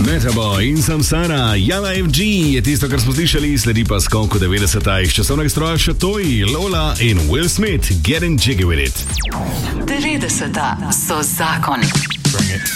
Metabo in Samsara, Jala FG je tisto, kar smo slišali, sledi pa skonku 90. iz časovnega stroja še Toy, Lola in Will Smith, Getting Jiggy With It. 90. so zakon.